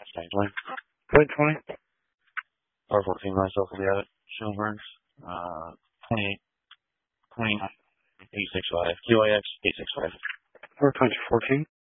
Thanks, Wayne. Point 20. R14 myself will be out at Shelburne. 28, 29, 865. QAX 865. Or punch 14.